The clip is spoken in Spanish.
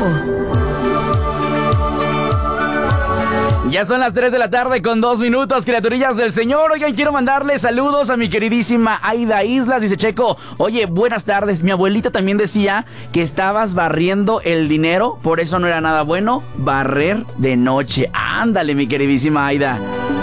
voz. Ya son las 3 de la tarde con 2 minutos, criaturillas del Señor. Oigan, quiero mandarle saludos a mi queridísima Aida Islas. Dice Checo, oye, buenas tardes. Mi abuelita también decía que estabas barriendo el dinero, por eso no era nada bueno barrer de noche. Ándale, mi queridísima Aida.